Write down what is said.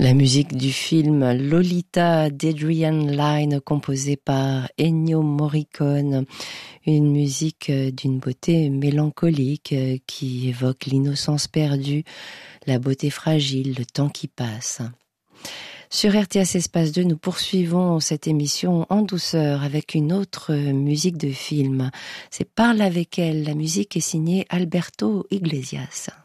La musique du film Lolita d'Adrian Lyne, composée par Ennio Morricone, une musique d'une beauté mélancolique qui évoque l'innocence perdue, la beauté fragile, le temps qui passe. Sur RTS Espace 2, nous poursuivons cette émission en douceur avec une autre musique de film. C'est Parle avec elle. La musique est signée Alberto Iglesias.